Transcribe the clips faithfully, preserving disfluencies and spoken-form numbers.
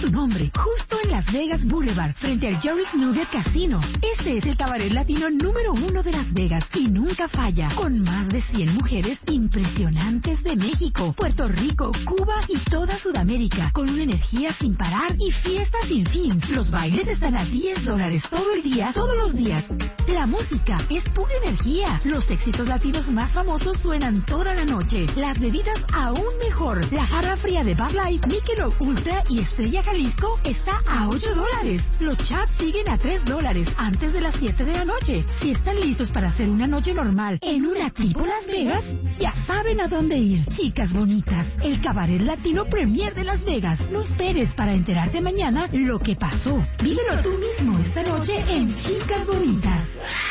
su nombre, justo en Las Vegas Boulevard, frente al Jerry's Nugget Casino. Este es el cabaret latino número uno de Las Vegas y nunca falla, con más de cien mujeres impresionantes de México, Puerto Rico, Cuba y toda Sudamérica, con una energía sin parar y fiestas sin fin. Los bailes están a diez dólares todo el día, todos los días. La música es pura energía. Los éxitos latinos más famosos suenan toda la noche. Las bebidas aún mejor. La jarra fría de Bud Light, Michelob Ultra y Estrella Jalisco está a ocho dólares. Los chats siguen a tres dólares antes de las siete de la noche. Si están listos para hacer una noche normal en una tipo Las Vegas, ya saben a dónde ir. Chicas bonitas, el cabaret latino premier de Las Vegas. No esperes para enterarte mañana lo que pasó. Vívelo tú mismo esta noche en Chicas Bonitas.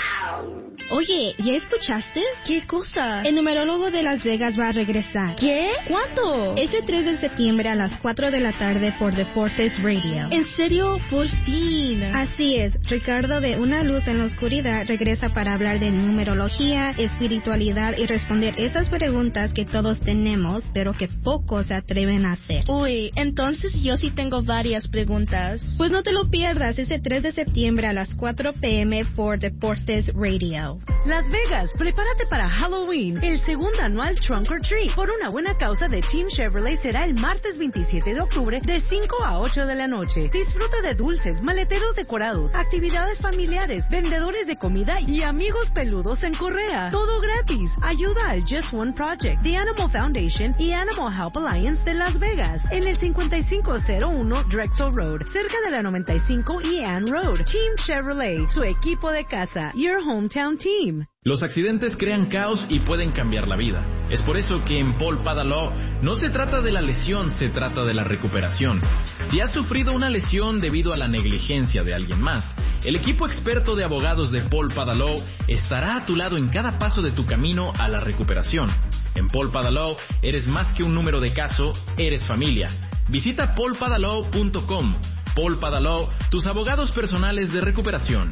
Oye, ¿ya escuchaste? ¿Qué cosa? El numerólogo de Las Vegas va a regresar. ¿Qué? ¿Cuándo? Este tres de septiembre a las cuatro de la tarde por Deportes Radio. ¿En serio? Por fin. Así es. Ricardo de Una Luz en la Oscuridad regresa para hablar de numerología, espiritualidad y responder esas preguntas que todos tenemos, pero que pocos se atreven a hacer. Uy, entonces yo sí tengo varias preguntas. Pues no te lo pierdas ese tres de septiembre a las cuatro p m por Deportes Radio. Las Vegas, prepárate para Halloween. El segundo anual Trunk or Treat por una buena causa de Team Chevrolet será el martes veintisiete de octubre de cinco a ocho de la noche. Disfruta de dulces, maleteros decorados, actividades familiares, vendedores de comida y amigos peludos en correa. Todo gratis. Ayuda al Just One Project, The Animal Foundation y Animal Help Alliance de Las Vegas en el cincuenta y cinco cero uno Drexel Road, cerca de la noventa y cinco y Ann Road. Team Chevrolet, su equipo de casa. Your hometown team. Los accidentes crean caos y pueden cambiar la vida. Es por eso que en Paul Pada Law no se trata de la lesión, se trata de la recuperación. Si has sufrido una lesión debido a la negligencia de alguien más, el equipo experto de abogados de Paul Pada Law estará a tu lado en cada paso de tu camino a la recuperación. En Paul Pada Law eres más que un número de caso, eres familia. Visita paul pada law punto com. Paul Pada Law, tus abogados personales de recuperación.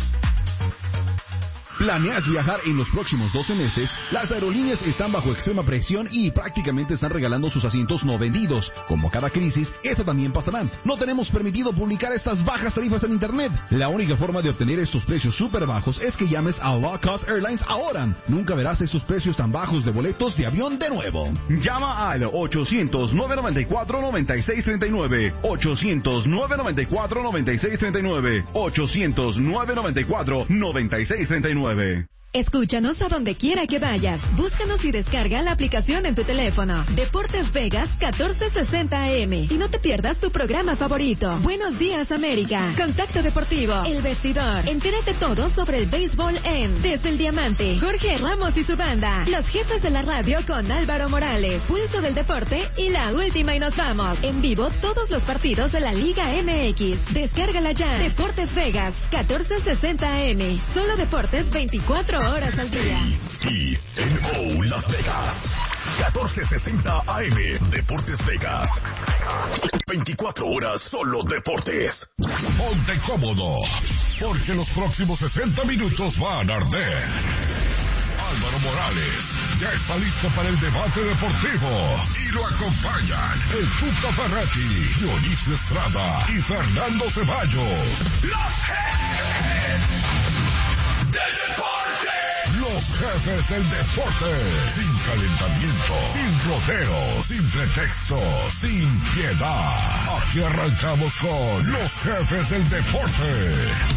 ¿Planeas viajar en los próximos doce meses? Las aerolíneas están bajo extrema presión y prácticamente están regalando sus asientos no vendidos. Como cada crisis, esta también pasará. No tenemos permitido publicar estas bajas tarifas en internet. La única forma de obtener estos precios súper bajos es que llames a Low Cost Airlines ahora. Nunca verás estos precios tan bajos de boletos de avión de nuevo. Llama al ochocientos, nueve noventa y cuatro, noventa y seis treinta y nueve. ochocientos, nueve noventa y cuatro, noventa y seis treinta y nueve. ochocientos, nueve noventa y cuatro, noventa y seis treinta y nueve. Escúchanos a donde quiera que vayas. Búscanos y descarga la aplicación en tu teléfono. Deportes Vegas catorce sesenta A M. Y no te pierdas tu programa favorito. Buenos días, América. Contacto Deportivo. El Vestidor. Entérate todo sobre el béisbol en Desde el Diamante. Jorge Ramos y su banda. Los jefes de la radio con Álvaro Morales. Pulso del Deporte y la última y nos vamos. En vivo todos los partidos de la Liga M X. Descárgala ya. Deportes Vegas catorce sesenta A M. Solo deportes veinticuatro horas al día. Y en O Las Vegas, catorce sesenta A M, Deportes Vegas. veinticuatro horas solo deportes. Ponte cómodo, porque los próximos sesenta minutos van a arder. Álvaro Morales ya está listo para el debate deportivo y lo acompañan el Tuca Ferretti, Dionisio Estrada y Fernando Ceballos. Los jefes del deporte. Los jefes del deporte. Sin calentamiento, sin rodeos, sin pretextos, sin piedad. Aquí arrancamos con los jefes del deporte.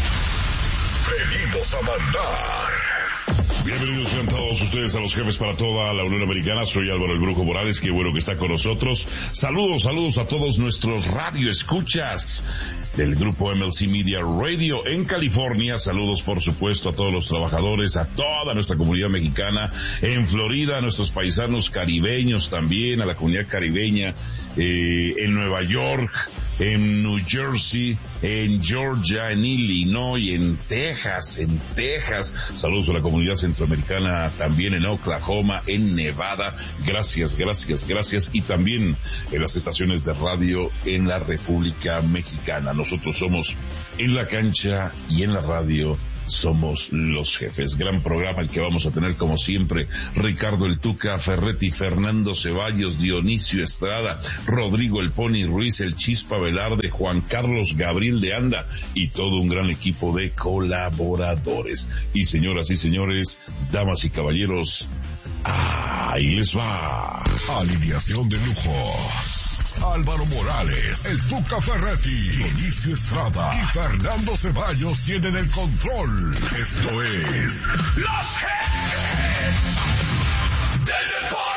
Venimos a mandar. Bienvenidos sean todos ustedes a los jefes para toda la Unión Americana. Soy Álvaro el Brujo Morales, qué bueno que está con nosotros. Saludos, saludos a todos nuestros radioescuchas del grupo M L C Media Radio en California. Saludos, por supuesto, a todos los trabajadores, a toda nuestra comunidad mexicana en Florida, a nuestros paisanos caribeños también, a la comunidad caribeña eh, en Nueva York, en New Jersey, en Georgia, en Illinois, en Texas, en Texas. Saludos a la comunidad centroamericana también en Oklahoma, en Nevada. Gracias, gracias, gracias. Y también en las estaciones de radio en la República Mexicana. Nosotros somos En la Cancha y en la radio somos los jefes. Gran programa el que vamos a tener, como siempre. Ricardo el Tuca Ferretti, Fernando Ceballos, Dionisio Estrada, Rodrigo el Pony Ruiz, el Chispa Velarde, Juan Carlos Gabriel de Anda y todo un gran equipo de colaboradores. Y señoras y señores, damas y caballeros, ahí les va. Alineación de lujo. Álvaro Morales, el Tuca Ferretti, Dionisio Estrada y Fernando Ceballos tienen el control. Esto es Los Jefes del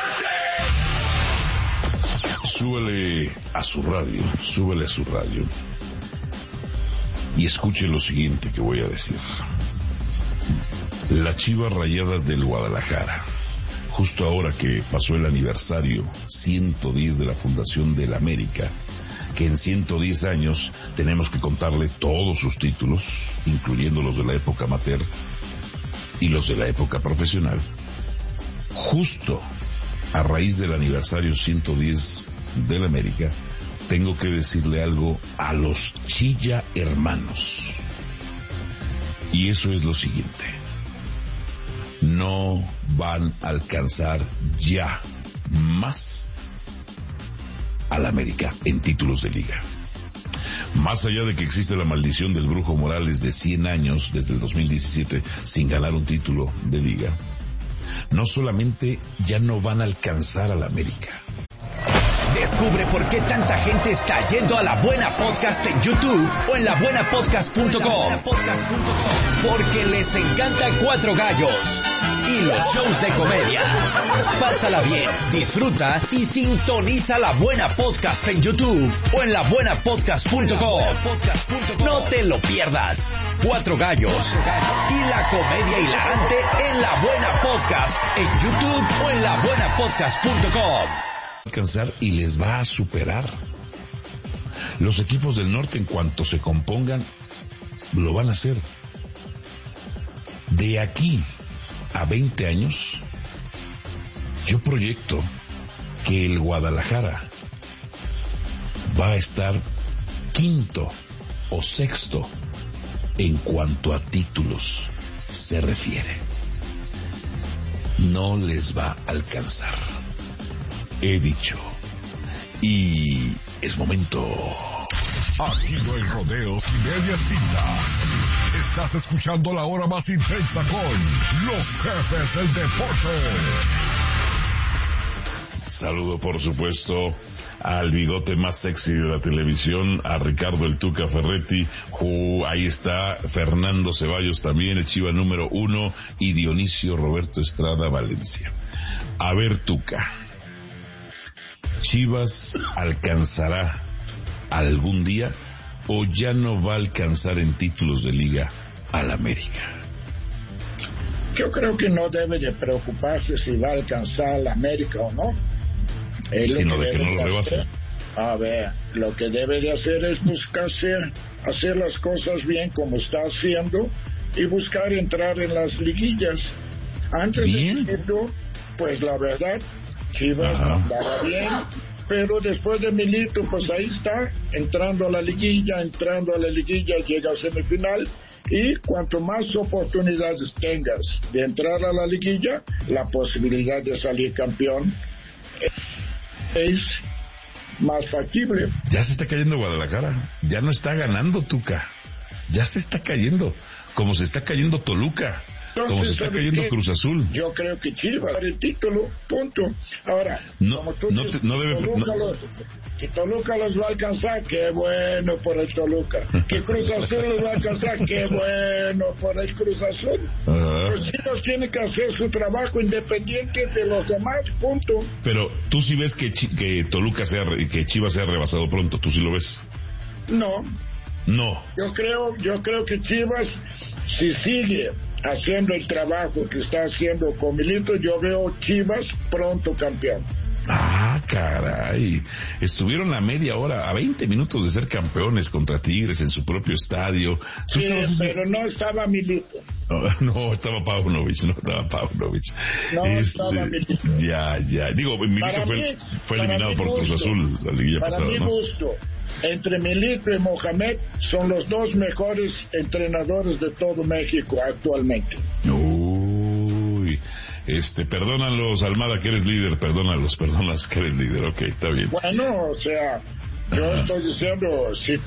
Deporte. Súbele a su radio, súbele a su radio y escuche lo siguiente que voy a decir. Las Chivas Rayadas del Guadalajara, justo ahora que pasó el aniversario ciento diez de la fundación del América, que en ciento diez años tenemos que contarle todos sus títulos, incluyendo los de la época amateur y los de la época profesional. Justo a raíz del aniversario ciento diez del América, tengo que decirle algo a los Chilla hermanos. Y eso es lo siguiente: no van a alcanzar ya más al América en títulos de liga. Más allá de que existe la maldición del Brujo Morales de cien años desde el dos mil diecisiete sin ganar un título de liga, no solamente ya no van a alcanzar al América. Descubre por qué tanta gente está yendo a La Buena Podcast en YouTube o en la buena podcast punto com. Porque les encanta Cuatro Gallos y los shows de comedia. Pásala bien, disfruta y sintoniza La Buena Podcast en YouTube o en la buena podcast punto com. No te lo pierdas. Cuatro Gallos y la comedia hilarante en La Buena Podcast en YouTube o en la buena podcast punto com. Alcanzar y les va a superar. Los equipos del norte, en cuanto se compongan, lo van a hacer. De aquí a veinte años, yo proyecto que el Guadalajara va a estar quinto o sexto en cuanto a títulos se refiere. No les va a alcanzar. He dicho. Y es momento. Aquí no hay rodeos y medias tintas. Estás escuchando la hora más intensa con los jefes del deporte. Saludo, por supuesto, al bigote más sexy de la televisión, a Ricardo el Tuca Ferretti. Uh, ahí está Fernando Ceballos también, el Chiva número uno, y Dionisio Roberto Estrada Valencia. A ver, Tuca, ¿Chivas alcanzará algún día o ya no va a alcanzar en títulos de liga al América? Yo creo que no debe de preocuparse si va a alcanzar al América o no. Es Sino de que no lo rebase. A ver, lo que debe de hacer es buscarse, hacer las cosas bien como está haciendo y buscar entrar en las liguillas. Antes ¿Bien? de esto, pues la verdad, Chivas andaba bien, pero después de Milito, pues ahí está, entrando a la liguilla, entrando a la liguilla, llega a semifinal, y cuanto más oportunidades tengas de entrar a la liguilla, la posibilidad de salir campeón es más factible. Ya se está cayendo Guadalajara, ya no está ganando Tuca, ya se está cayendo, como se está cayendo Toluca. Entonces, como se está cayendo qué? Cruz Azul. Yo creo que Chivas va a el título, punto. Ahora, no, como tú no, dices, no debe, Toluca, no. Los, que Toluca los va a alcanzar, qué bueno por el Toluca. Que Cruz Azul los va a alcanzar, qué bueno por el Cruz Azul. Uh-huh. Los Chivas tienen que hacer su trabajo independiente de los demás, punto. Pero tú sí ves que, que Toluca sea, que Chivas sea rebasado pronto, ¿tú sí lo ves? No. No. Yo creo, yo creo que Chivas, si sigue haciendo el trabajo que está haciendo con Milito, yo veo Chivas pronto campeón. Ah, caray. Estuvieron a media hora, a veinte minutos de ser campeones contra Tigres en su propio estadio. Sí, pero no estaba Milito. No, no estaba Paunovic, no estaba Paunovic. No este, estaba Milito. Ya, ya. Digo, Milito fue, mí, fue eliminado por gusto, Cruz Azul la liguilla para pasada, mi ¿no? gusto, entre Milito y Mohamed son los dos mejores entrenadores de todo México actualmente. Uy, este, perdónalos, Almada, que eres líder, perdónalos, perdónalos que eres líder, ok, está bien. Bueno, o sea, yo estoy diciendo, si